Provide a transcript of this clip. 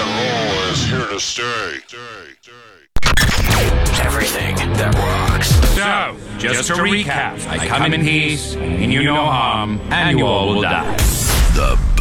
and roll is here to stay. Everything that rocks. So, just to recap, I come in peace, I mean you no harm, and you all will die. The